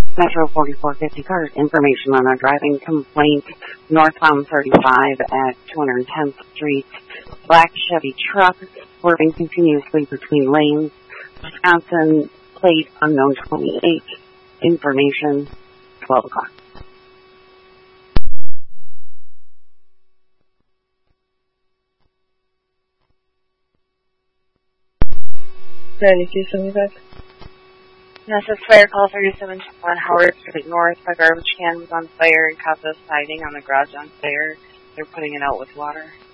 Metro 4450 cars. Information on a driving complaint. Northbound 35 at 210th Street. Black Chevy truck swerving continuously between lanes. Wisconsin plate unknown 28. Information 12 o'clock. This is fire call 3721 Howard Street North. A garbage can was on fire and caught the siding on the garage on fire. They're putting it out with water.